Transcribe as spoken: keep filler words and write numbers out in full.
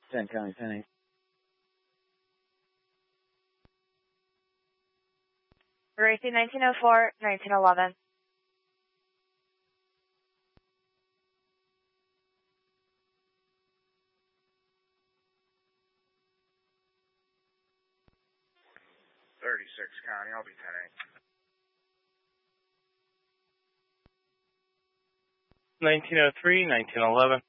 ten County, ten eight. Racing nineteen oh four, nineteen eleven. thirty-six County, I'll be ten eight. nineteen oh three, nineteen eleven.